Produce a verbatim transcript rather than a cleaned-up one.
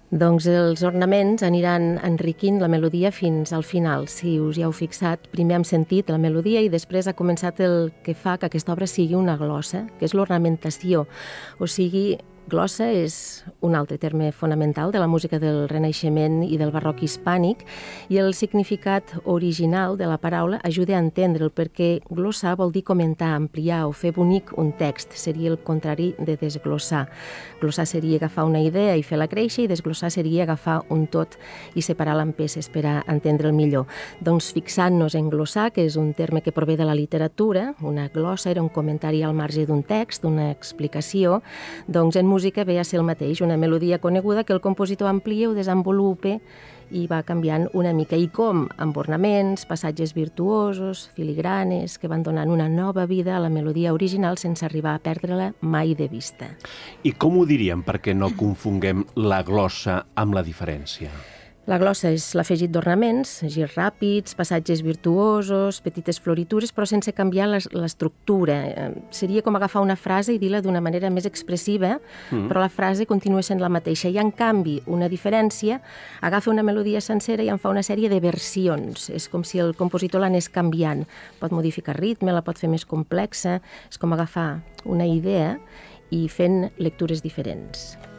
Doncs els ornaments aniran enriquint la melodia fins al final. Si us hi heu fixat, primer hem sentit la melodia i després ha començat el que fa que aquesta obra sigui una glossa, que és l'ornamentació. O sigui, glossa és un altre terme fonamental de la música del Renaixement i del barroc hispànic i el significat original de la paraula ajuda a entendre'l perquè glossar vol dir comentar, ampliar o fer bonic un text. Seria el contrari de desglossar. Glossar seria agafar una idea i fer-la créixer i desglossar seria agafar un tot i separar-la en peces per a entendre'l millor. Doncs fixant-nos en glossar, que és un terme que prové de la literatura, una glossa era un comentari al marge d'un text, una explicació, doncs en música ve a ser el mateix, una melodia coneguda que el compositor amplia o desenvolupa i va canviant una mica. I com? Amb ornaments, passatges virtuosos, filigranes, que van donant una nova vida a la melodia original sense arribar a perdre-la mai de vista. I com ho diríem perquè no confonguem la glossa amb la diferència? La glossa és l'afegit d'ornaments, girs ràpids, passatges virtuosos, petites floritures, però sense canviar l'estructura. Seria com agafar una frase i dir-la d'una manera més expressiva, mm. però la frase continua sent la mateixa. I en canvi, una diferència, agafa una melodia sencera i en fa una sèrie de versions. És com si el compositor l'anés canviant. Pot modificar ritme, la pot fer més complexa. És com agafar una idea i fent lectures diferents.